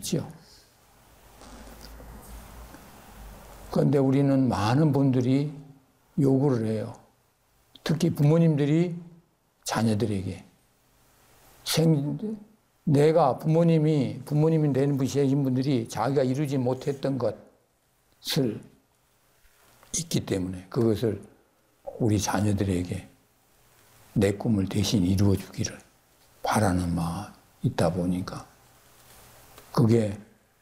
있죠. 그런데 우리는 많은 분들이 요구를 해요. 특히 부모님들이 자녀들에게 내가 부모님이 되는 분이신 분들이 자기가 이루지 못했던 것을 있기 때문에 그것을 우리 자녀들에게 내 꿈을 대신 이루어 주기를 바라는 마음이 있다 보니까 그게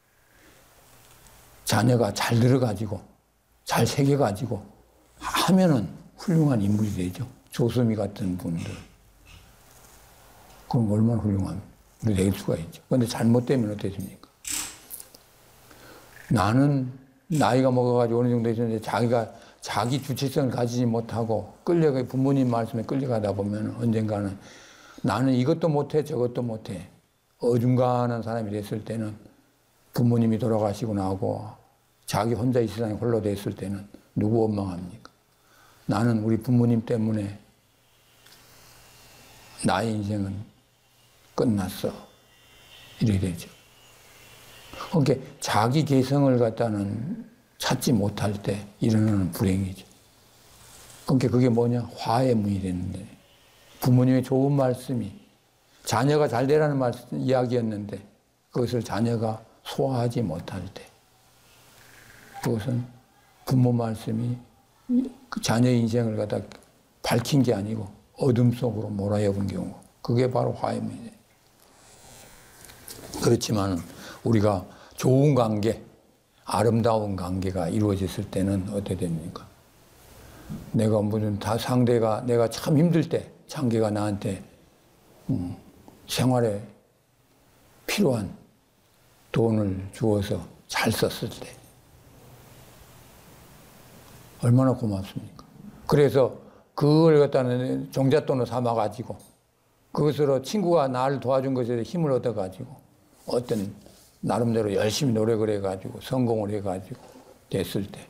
자녀가 잘 들어가지고 잘 새겨가지고 하면은 훌륭한 인물이 되죠. 조수미 같은 분들. 그럼 얼마나 훌륭한 우리 될 수가 있죠. 그런데 잘못되면 어떻습니까? 나는 나이가 먹어가지고 어느 정도 있었는데 자기가 자기 주체성을 가지지 못하고 부모님 말씀에 끌려가다 보면 언젠가는 나는 이것도 못해 저것도 못해 어중간한 사람이 됐을 때는 부모님이 돌아가시고 나고 자기 혼자 이 세상에 홀로 됐을 때는 누구 원망합니까? 나는 우리 부모님 때문에 나의 인생은 끝났어. 이렇게 되죠. 그러니까 자기 개성을 갖다는 찾지 못할 때 일어나는 불행이죠. 그러니까 그게 뭐냐? 화해문이 되는데 부모님의 좋은 말씀이 자녀가 잘 되라는 이야기였는데 그것을 자녀가 소화하지 못할 때 그것은 부모 말씀이 그 자녀의 인생을 갖다 밝힌 게 아니고 어둠 속으로 몰아여본 경우 그게 바로 화해문이 돼요. 그렇지만 우리가 좋은 관계, 아름다운 관계가 이루어졌을 때는 어떻게 됩니까? 내가 무슨 상대가 내가 참 힘들 때 상대가 나한테 생활에 필요한 돈을 주어서 잘 썼을 때 얼마나 고맙습니까? 그래서 그걸 갖다는 종잣돈을 삼아가지고 그것으로 친구가 나를 도와준 것에 힘을 얻어가지고 어떤 나름대로 열심히 노력을 해가지고 성공을 해가지고 됐을 때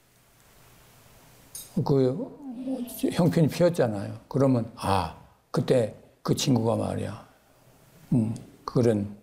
그 형편이 피었잖아요. 그러면 그때 그 친구가 말이야 그런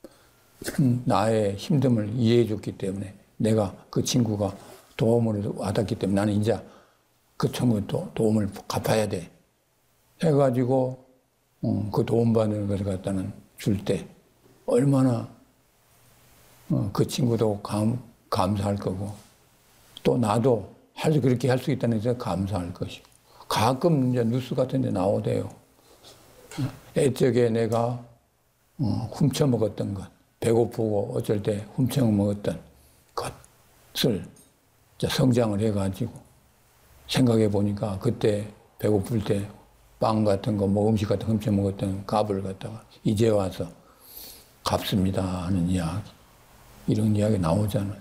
나의 힘듦을 이해해 줬기 때문에 내가 그 친구가 도움을 받았기 때문에 나는 이제 그 친구도 도움을 갚아야 돼 해가지고 그 도움받는 것을 갖다는 줄 때 얼마나 그 친구도 감사할 거고 또 나도 그렇게 할 수 있다는 데서 감사할 것이고 가끔 이제 뉴스 같은 데 나오대요. 애적에 내가 훔쳐먹었던 것 배고프고 어쩔 때 훔쳐먹었던 것을 성장을 해가지고 생각해 보니까 그때 배고플 때 빵 같은 거 음식 같은 거 훔쳐먹었던 값을 갖다가 이제 와서 갚습니다 하는 이야기 이런 이야기 나오잖아요.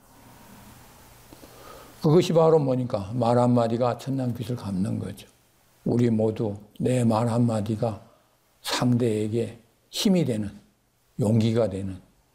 그것이 바로 뭐니까 말 한마디가 천냥빚을 갚는 거죠. 우리 모두 내 말 한마디가 상대에게 힘이 되는 용기가 되는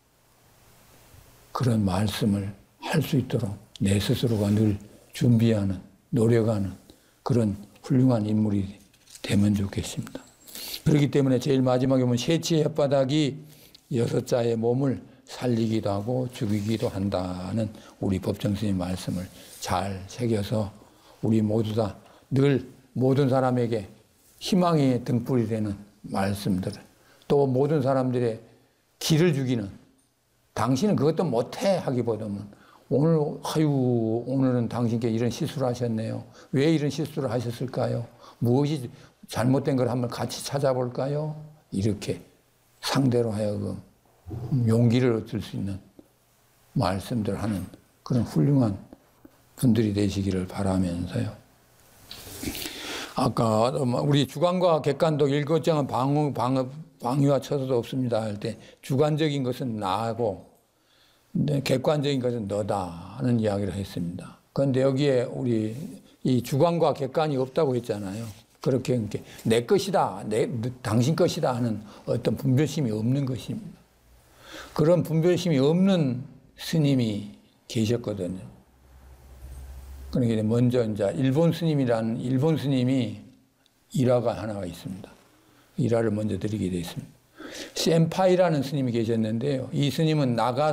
그런 말씀을 할 수 있도록 내 스스로가 늘 준비하는 노력하는 그런 훌륭한 인물이 되면 좋겠습니다. 그렇기 때문에 제일 마지막에 보면 세치의 혓바닥이 여섯 자의 몸을 살리기도 하고 죽이기도 한다는 우리 법정 스님 말씀을 잘 새겨서 우리 모두 다 늘 모든 사람에게 희망의 등불이 되는 말씀들을 또 모든 사람들의 길을 죽이는 당신은 그것도 못해 하기보다는 오늘은 당신께 이런 실수를 하셨네요. 왜 이런 실수를 하셨을까요? 무엇이 잘못된 걸 한번 같이 찾아볼까요? 이렇게 상대로 하여금 용기를 얻을 수 있는 말씀들을 하는 그런 훌륭한 분들이 되시기를 바라면서요. 아까 우리 주관과 객관도 일거장은 방위와 처소도 없습니다 할 때 주관적인 것은 나하고 객관적인 것은 너다 하는 이야기를 했습니다. 그런데 여기에 우리 이 주관과 객관이 없다고 했잖아요. 그렇게 내 것이다, 당신 것이다 하는 어떤 분별심이 없는 것입니다. 그런 분별심이 없는 스님이 계셨거든요. 그러니까 먼저 이제 일본 스님이 일화가 하나가 있습니다. 일화를 먼저 드리게 되어 있습니다. 센파이라는 스님이 계셨는데요. 이 스님은 나가